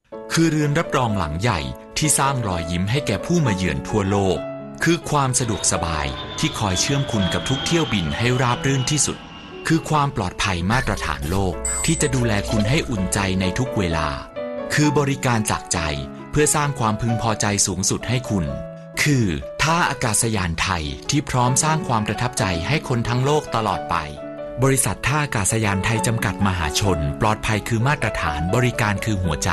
คือเรือนรับรองหลังใหญ่ที่สร้างรอยยิ้มให้แก่ผู้มาเยือนทั่วโลกคือความสะดวกสบายที่คอยเชื่อมคุณกับทุกเที่ยวบินให้ราบรื่นที่สุดคือความปลอดภัยมาตรฐานโลกที่จะดูแลคุณให้อุ่นใจในทุกเวลาคือบริการจากใจเพื่อสร้างความพึงพอใจสูงสุดให้คุณคือท่าอากาศยานไทยที่พร้อมสร้างความประทับใจให้คนทั้งโลกตลอดไปบริษัทท่าอากาศยานไทยจำกัดมหาชนปลอดภัยคือมาตรฐานบริการคือหัวใจ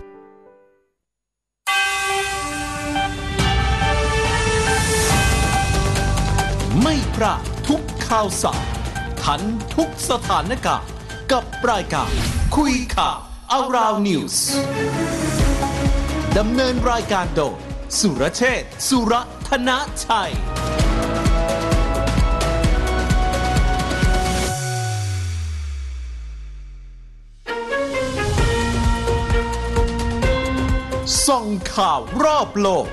ไม่พลาดทุกข่าวสารทันทุกสถานการณ์กับรายการคุยข่าว Around News ดำเนินรายการโดยสุรเชษฐ์ สุรธนชัยส่องข่าวรอบโลก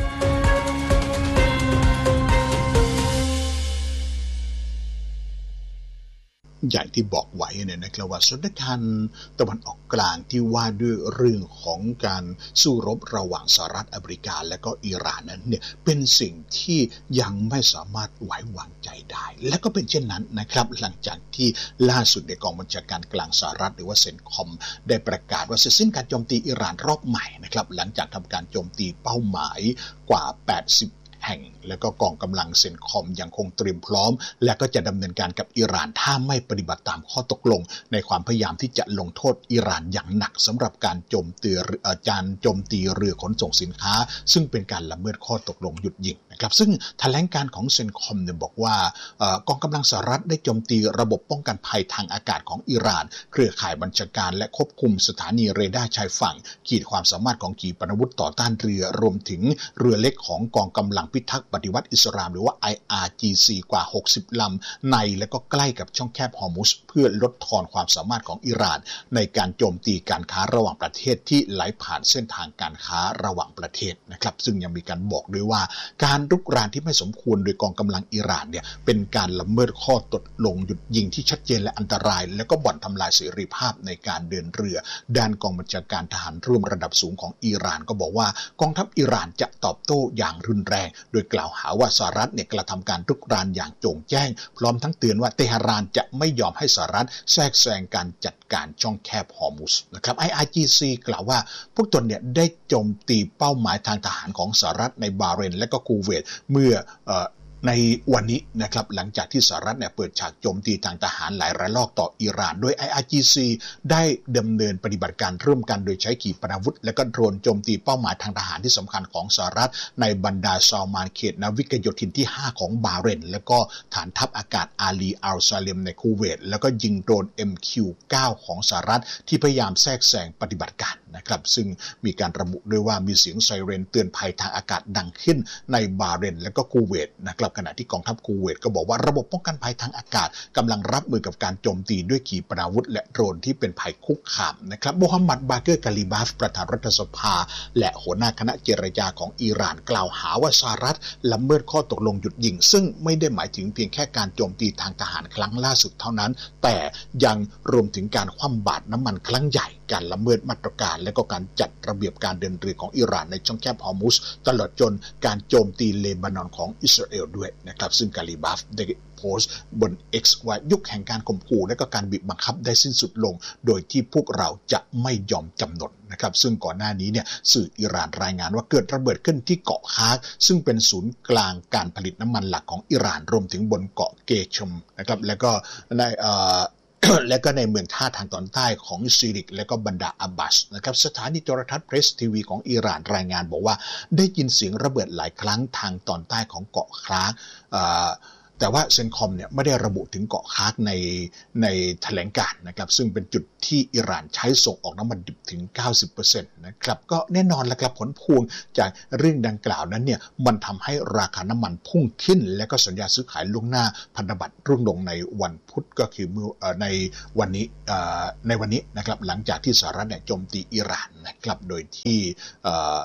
อย่างที่บอกไว้เนี่ยนะครับว่าสถานการณ์ตะวันออกกลางที่ว่าด้วยเรื่องของการสู้รบระหว่างสหรัฐอเมริกาและก็อิหร่านนั้นเนี่ยเป็นสิ่งที่ยังไม่สามารถไว้วางใจได้และก็เป็นเช่นนั้นนะครับหลังจากที่ล่าสุดในกองบัญชาการกลางสหรัฐหรือว่าเซนคอมได้ประกาศว่าเสร็จสิ้นการโจมตีอิหร่านรอบใหม่นะครับหลังจากทำการโจมตีเป้าหมายกว่า80แห่งและก็กองกำลังเซนคอมยังคงเตรียมพร้อมและก็จะดำเนินการกับอิหร่านถ้าไม่ปฏิบัติตามข้อตกลงในความพยายามที่จะลงโทษอิหร่านอย่างหนักสำหรับการโจมตีเรือขนส่งสินค้าซึ่งเป็นการละเมิดข้อตกลงหยุดยิงนะครับซึ่งแถลงการของเซนคอมเนี่ยบอกว่ากองกำลังสหรัฐได้โจมตีระบบป้องกันภัยทางอากาศของอิหร่านเครือข่ายบัญชาการและควบคุมสถานีเรดาร์ชายฝั่งขีดความสามารถของขีปนาวุธต่อต้านเรือรวมถึงเรือเล็กของกองกำลังพิทักษ์ปฏิวัติอิสลามหรือว่า IRGC กว่า60ลำในและก็ใกล้กับช่องแคบฮอร์มุซเพื่อลดทอนความสามารถของอิหร่านในการโจมตีการค้าระหว่างประเทศที่ไหลผ่านเส้นทางการค้าระหว่างประเทศนะครับซึ่งยังมีการบอกด้วยว่าการรุกรานที่ไม่สมควรโดยกองกำลังอิหร่านเนี่ยเป็นการละเมิดข้อตกลงหยุดยิงที่ชัดเจนและอันตรายและก็บ่อนทำลายเสรีภาพในการเดินเรือด้านกองบัญชาการทหารร่วมระดับสูงของอิหร่านก็บอกว่ากองทัพอิหร่านจะตอบโต้อย่างรุนแรงโดยกล่าวหาว่าสหรัฐเนี่ยกระทำการรุกรานอย่างโจ่งแจ้งพร้อมทั้งเตือนว่าเตหะรานจะไม่ยอมให้สหรัฐแทรกแซงการจัดการช่องแคบฮอร์มุซนะครับ IRGC กล่าวว่าพวกตนเนี่ยได้โจมตีเป้าหมายทางทหารของสหรัฐในบาห์เรนและก็คูเวตเมื่อในวันนี้นะครับหลังจากที่สหรัฐเนี่ยเปิดฉากโจมตีทางทหารหลายระลอกต่ออิหร่านโดย IRGC ได้ดำเนินปฏิบัติการร่วมกันโดยใช้ขีปนาวุธและก็โดรนโจมตีเป้าหมายทางทหารที่สำคัญของสหรัฐในบรรดาซาลมานเขตนาวิกโยธินที่5ของบาห์เรนและก็ฐานทัพอากาศอาลีอัลซาเลมในคูเวตแล้วก็ยิงโดรน MQ-9 ของสหรัฐที่พยายามแทรกแซงปฏิบัติการนะครับซึ่งมีการระบุด้วยว่ามีเสียงไซเรนเตือนภัยทางอากาศดังขึ้นในบาห์เรนและก็คูเวตนะครับขณะที่กองทัพคูเวตก็บอกว่าระบบป้องกันภัยทางอากาศกำลังรับมือกับการโจมตีด้วยขีปนาวุธและโดรนที่เป็นภัยคุกคามนะครับโมฮัมหมัดบาเกอร์กาลิบาฟประธานรัฐสภาและหัวหน้าคณะเจรจาของอิหร่านกล่าวหาว่าสหรัฐละเมิดข้อตกลงหยุดยิงซึ่งไม่ได้หมายถึงเพียงแค่การโจมตีทางทหารครั้งล่าสุดเท่านั้นแต่ยังรวมถึงการคว่ำบาตรน้ำมันครั้งใหญ่การละเมิดมาตรการและก็การจัดระเบียบการเดินเรือของอิหร่านในช่องแคบฮอร์มุซตลอดจนการโจมตีเลบานอนของอิสราเอลด้วยนะครับซึ่งกาลิบาฟได้โพสต์บน X ว่ายุคแห่งการข่มขู่และก็การบีบบังคับได้สิ้นสุดลงโดยที่พวกเราจะไม่ยอมจำนนนะครับซึ่งก่อนหน้านี้เนี่ยสื่ออิหร่านรายงานว่าเกิดระเบิดขึ้นที่เกาะคาร์ซึ่งเป็นศูนย์กลางการผลิตน้ำมันหลักของอิหร่านรวมถึงบนเกาะเกชมนะครับแล้วก็ในและก็ในเมืองท่าทางตอนใต้ของซีริกและก็บันดาอับบาสนะครับสถานีโทรทัศน์เพรสทีวีของอิหร่านรายงานบอกว่าได้ยินเสียงระเบิดหลายครั้งทางตอนใต้ของเกาะคาร์แต่ว่าเซนคอมเนี่ยไม่ได้ระบุถึงเกาะคาร์ในแถลงการนะครับซึ่งเป็นจุดที่อิหร่านใช้ส่งออกน้ำมันดิบถึง 90% นะครับก็แน่นอนแล้วครับผลพวงจากเรื่องดังกล่าวนั้นเนี่ยมันทำให้ราคาน้ำมันพุ่งขึ้นและก็สัญญาซื้อขายล่วงหน้าพันธบัตรรุ่งลงในวันพุธก็คือในวันนี้นะครับหลังจากที่สหรัฐเนี่ยโจมตีอิหร่านนะครับโดยที่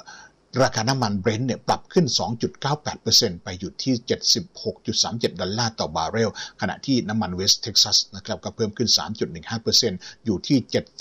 ราคาน้ำมันเบรนท์เนี่ยปรับขึ้น 2.98% ไปอยู่ที่ 76.37 ดอลลาร์ต่อบาร์เรลขณะที่น้ำมันเวสต์เท็กซัสนะครับก็เพิ่มขึ้น 3.15% อยู่ที่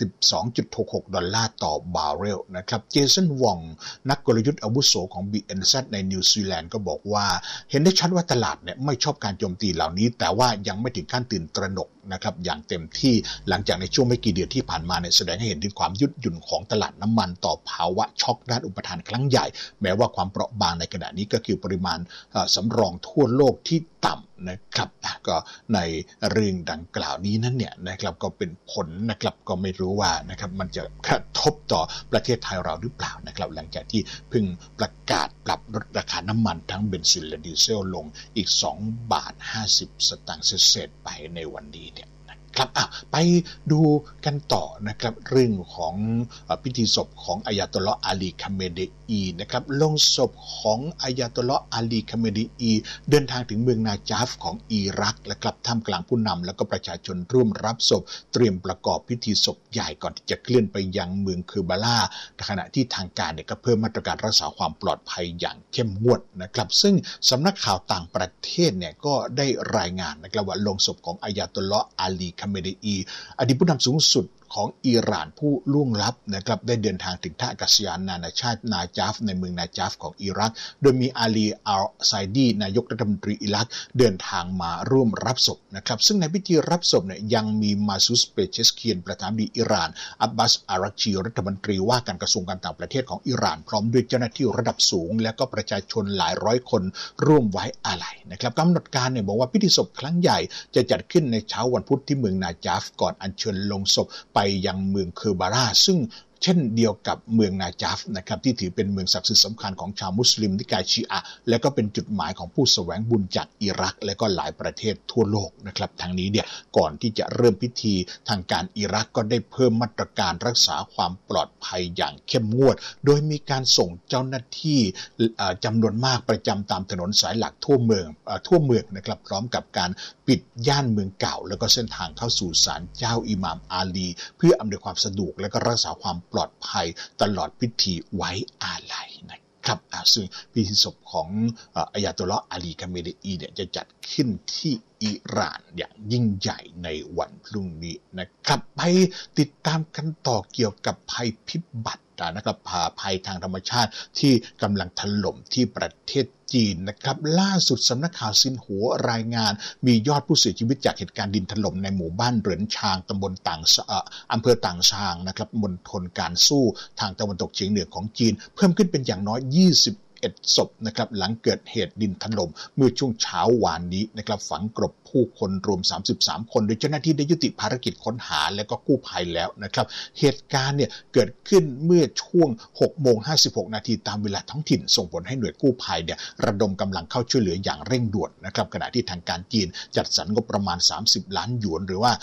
72.66 ดอลลาร์ต่อบาร์เรลนะครับเจสันวองนักกลยุทธ์อาวุโสของ BNZ ในนิวซีแลนด์ก็บอกว่าเห็นได้ชัดว่าตลาดเนี่ยไม่ชอบการโจมตีเหล่านี้แต่ว่ายังไม่ถึงขั้นตื่นตระหนกนะครับอย่างเต็มที่หลังจากในช่วงไม่กี่เดือนที่ผ่านมาเนี่ยแสดงให้เห็นถึงความยืดหยุ่นของตลาดน้ำมันต่อภาวะช็อคด้านอุปทานครั้งใหญ่แม้ว่าความเปราะบางในขณะนี้ก็คือปริมาณสำรองทั่วโลกที่ต่ำนะครับก็ในเรื่องดังกล่าวนี้นั้นเนี่ยนะครับก็เป็นผลนะครับก็ไม่รู้ว่านะครับมันจะกระทบต่อประเทศไทยเราหรือเปล่านะครับหลังจากที่เพิ่งประกาศปรับลดราคาน้ำมันทั้งเบนซินและดีเซลลงอีก2.50 บาทเศษไปในวันนี้เนี่ยครับไปดูกันต่อนะครับเรื่องของพิธีศพของอายาตุลลอฮ์อาลีคาเมเนอีนะครับลงศพของอายาตุลลอฮ์อาลีคาเมเนอีเดินทางถึงเมืองนาจาฟของอิรักและกลับท่ามกลางผู้นำและก็ประชาชนร่วมรับศพเตรียมประกอบพิธีศพใหญ่ก่อนที่จะเคลื่อนไปยังเมืองเคอร์บาลาขณะที่ทางการเนี่ยก็เพิ่มมาตรการรักษาความปลอดภัยอย่างเข้มงวดนะครับซึ่งสำนักข่าวต่างประเทศเนี่ยก็ได้รายงานนะครับว่าลงศพของอายาตุลลอฮ์อาลีคาเมเนอีอดีตผู้นำสูงสุดของอิหร่านผู้ล่วงลับนะครับได้เดินทางถึงท่าอากาศยานนานาชาตินาจาฟในเมืองนาจาฟของอิรักโดยมีอาลีอัลไซดีนายกรัฐมนตรีอิรักเดินทางมาร่วมรับศพนะครับซึ่งในพิธีรับศพเนี่ยยังมีมาซูสเปเชสเคียนประธานาธิบดีอิหร่านอับบาสอารักชีรัฐมนตรีว่าการกระทรวงการต่างประเทศของอิหร่านพร้อมด้วยเจ้าหน้าที่ระดับสูงและก็ประชาชนหลายร้อยคนร่วมไว้อาลัยนะครับกำหนดการเนี่ยบอกว่าพิธีศพครั้งใหญ่จะจัดขึ้นในเช้าวันพุธที่เมืองนาจาฟก่อนอัญเชิญลงศพไปยังเมืองเคอร์บาลาซึ่งเช่นเดียวกับเมืองนาจาฟนะครับที่ถือเป็นเมืองศักดิ์สิทธิ์สำคัญของชาวมุสลิมนิกายชีอะห์และก็เป็นจุดหมายของผู้แสวงบุญจากอิรักและก็หลายประเทศทั่วโลกนะครับทางนี้เนี่ยก่อนที่จะเริ่มพิธีทางการอิรักก็ได้เพิ่มมาตรการรักษาความปลอดภัยอย่างเข้มงวดโดยมีการส่งเจ้าหน้าที่จำนวนมากประจำตามถนนสายหลักทั่วเมืองนะครับพร้อมกับการปิดย่านเมืองเก่าแล้วก็เส้นทางเข้าสู่ศาลเจ้าอิหม่ามอาลีเพื่ออำนวยความสะดวกและก็รักษาความปลอดภัยตลอดพิธีไว้อาลัยนะครับซึ่งพิธีศพของอายาตุลลอฮ์อาลีคาเมเนอีเนี่ยจะจัดขึ้นที่อิหร่านอย่างยิ่งใหญ่ในวันพรุ่งนี้นะครับไปติดตามกันต่อเกี่ยวกับภัยพิบัตินะครับภัยทางธรรมชาติที่กำลังถล่มที่ประเทศจีนนะครับล่าสุดสำนักข่าวซินหัวรายงานมียอดผู้เสียชีวิตจากเหตุการณ์ดินถล่มในหมู่บ้านเหรินชางตำบลอำเภอต่างชางนะครับมณฑลการสู้ทางตะวันตกเฉียงเหนือของจีนเพิ่มขึ้นเป็นอย่างน้อย21 ศพนะครับหลังเกิดเหตุดินถล่มเมื่อช่วงเช้าวานนี้นะครับฝังกลบผู้คนรวม33คนโดยเจ้าหน้าที่ได้ยุติภารกิจค้นหาและก็กู้ภัยแล้วนะครับเหตุการณ์เนี่ยเกิดขึ้นเมื่อช่วง 6:56 นาทีตามเวลาท้องถิ่นส่งผลให้หน่วยกู้ภัยเนี่ยระดมกำลังเข้าช่วยเหลืออย่างเร่งด่วนนะครับขณะที่ทางการจีนจัดสรรงบประมาณ30 ล้านหยวนหรือว่า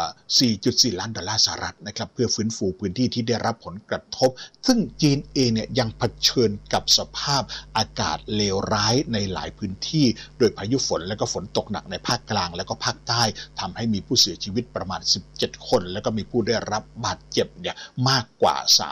4.4 ล้านดอลลาร์สหรัฐนะครับเพื่อฟื้นฟูพื้นที่ที่ได้รับผลกระทบซึ่งจีนเองเนี่ยยังเผชิญกับสภาพอากาศเลวร้ายในหลายพื้นที่โดยพายุฝนและก็ฝนตกหนักในภาคกลางและก็ภาคใต้ทำให้มีผู้เสียชีวิตประมาณ17 คนแล้วก็มีผู้ได้รับบาดเจ็บเนี่ยมากกว่า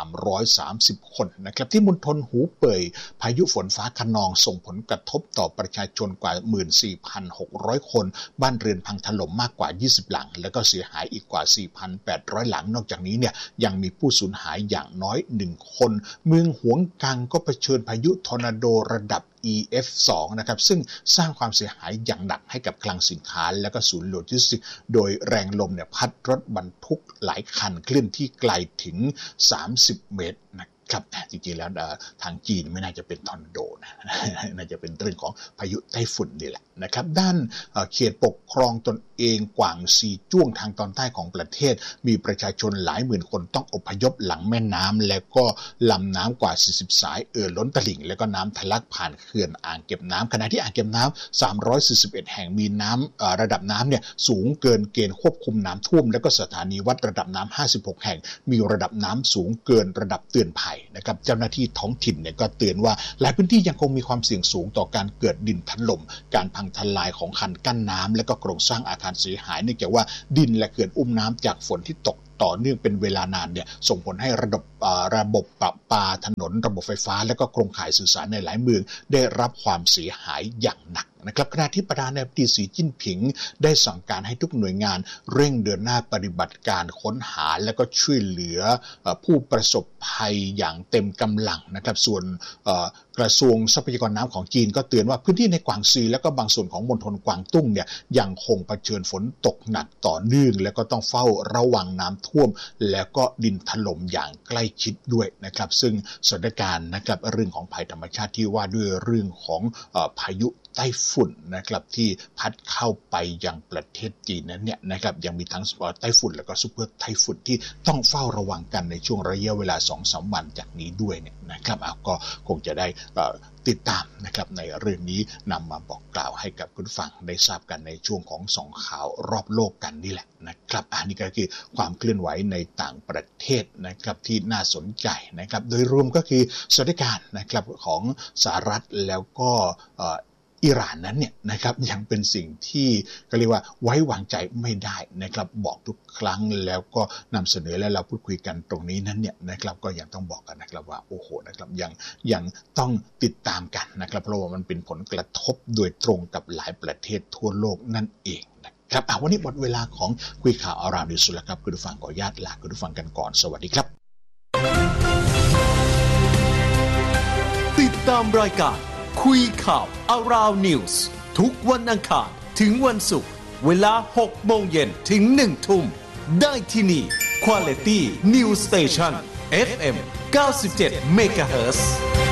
330 คนนะครับที่มณฑลหูเป่ยพายุฝนฟ้าคะนองส่งผลกระทบต่อประชาชนกว่า 14,600 คนบ้านเรือนพังถล่มมากกว่า20 หลังแล้วก็เสียหายอีกกว่า 4,800 หลังนอกจากนี้เนี่ยยังมีผู้สูญหายอย่างน้อย1 คนเมืองหวงกังก็เผชิญพายุทอร์นาโดระดับ EF2 นะครับซึ่งสร้างความเสียหายอย่างหนักให้กับคลังสินค้าและก็ศูนย์โลจิสติกส์โดยแรงลมเนี่ยพัดรถบรรทุกหลายคันเคลื่อนที่ไกลถึง30 เมตรนะครับจริงๆแล้วทางจีนไม่น่าจะเป็นทอร์นาโดนะน่าจะเป็นเรื่องของพายุไต้ฝุ่นนี่แหละนะครับด้านเขตปกครองตนเองกวางซีจ้วงทางตอนใต้ของประเทศมีประชาชนหลายหมื่นคนต้องอพยพหลังแม่น้ำและก็ลำน้ำกว่า40 สายล้นตลิ่งแล้วก็น้ำทะลักผ่านเขื่อนอ่างเก็บน้ำขณะที่อ่างเก็บน้ำ341 แห่งมีน้ำระดับน้ำเนี่ยสูงเกินเกณฑ์ควบคุมน้ำท่วมและก็สถานีวัดระดับน้ำ56 แห่งมีระดับน้ำสูงเกินระดับเตือนภัยนะครับเจ้าหน้าที่ท้องถิ่นเนี่ยก็เตือนว่าหลายพื้นที่ยังคงมีความเสี่ยงสูงต่อการเกิดดินถล่มการพังทลายของคันกั้นน้ำและก็โครงสร้างอาคารเสียหายเนื่องจากว่าดินและเขื่อนอุ้มน้ำจากฝนที่ตกต่อเนื่องเป็นเวลานานเนี่ยส่งผลให้ระบบประปาถนนระบบไฟฟ้าและก็โครงข่ายสื่อสารในหลายเมืองได้รับความเสียหายอย่างหนักนะครับขณะที่ประธานาธิบดีสีจิ้นผิงได้สั่งการให้ทุกหน่วยงานเร่งเดินหน้าปฏิบัติการค้นหาและก็ช่วยเหลือผู้ประสบภัยอย่างเต็มกำลังนะครับส่วนกระทรวงทรัพยากรน้ำของจีนก็เตือนว่าพื้นที่ในกวางซีและก็บางส่วนของมณฑลกวางตุ้งเนี่ยยังคงเผชิญฝนตกหนักต่อเนื่องและก็ต้องเฝ้าระวังน้ำท่วมแล้วก็ดินถล่มอย่างใกล้ชิดด้วยนะครับซึ่งสถานการณ์นะครับเรื่องของภัยธรรมชาติที่ว่าด้วยเรื่องของพายุไต้ฝุ่นนะครับที่พัดเข้าไปยังประเทศจีนนั้นเนี่ยนะครับยังมีทั้งไต้ฝุ่นแล้วก็ซุปเปอร์ไต้ฝุ่นที่ต้องเฝ้าระวังกันในช่วงระยะเวลา 2-3 วันจากนี้ด้วยเนี่ยนะครับก็คงจะได้ติดตามนะครับในเรื่องนี้นำมาบอกกล่าวให้กับคุณผู้ฟังได้ทราบกันในช่วงของส่องข่าวรอบโลกกันนี่แหละนะครับอันนี้ก็คือความเคลื่อนไหวในต่างประเทศนะครับที่น่าสนใจนะครับโดยรวมก็คือสถานการณ์นะครับของสหรัฐแล้วก็อิหร่านนั้นเนี่ยนะครับยังเป็นสิ่งที่ก็เรียกว่าไว้วางใจไม่ได้นะครับบอกทุกครั้งแล้วก็นำเสนอและเราพูดคุยกันตรงนี้นั้นเนี่ยนะครับก็ยังต้องบอกกันนะครับว่าโอ้โหนะครับยังต้องติดตามกันนะครับเพราะว่ามันเป็นผลกระทบโดยตรงกับหลายประเทศทั่วโลกนั่นเองนะครับวันนี้หมดเวลาของคุยข่าวอาราดิสุลครับคุณผู้ฟังขออนุญาตลาคุณผู้ฟังกันก่อนสวัสดีครับติดตามรายการคุยข่าว Around News ทุกวันอังคารถึงวันศุกร์เวลา 6 โมงเย็นถึง 1 ทุ่มได้ที่นี่ Quality News Station FM 97 MHz